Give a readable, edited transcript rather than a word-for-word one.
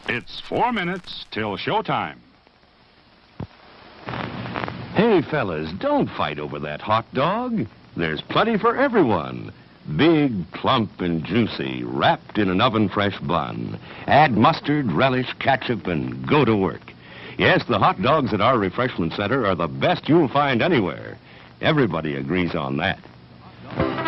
It's 4 minutes till showtime. Hey, fellas, don't fight over that hot dog. There's plenty for everyone. Big, plump, and juicy, wrapped in an oven-fresh bun. Add mustard, relish, ketchup, and go to work. Yes, the hot dogs at our refreshment center are the best you'll find anywhere. Everybody agrees on that.